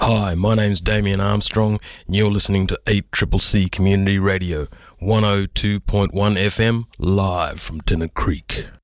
Hi, my name's Damien Armstrong, and you're listening to 8CCC Community Radio, 102.1 FM, live from Tennant Creek.